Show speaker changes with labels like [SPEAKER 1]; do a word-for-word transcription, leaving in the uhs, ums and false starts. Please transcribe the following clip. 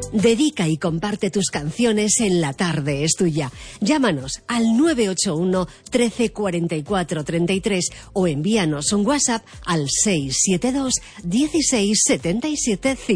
[SPEAKER 1] Dedica y comparte tus canciones en La Tarde es Tuya. Llámanos al nueve ocho uno, trece, cuarenta y cuatro, treinta y tres o envíanos un WhatsApp al seis siete dos, dieciséis, setenta y siete, cincuenta.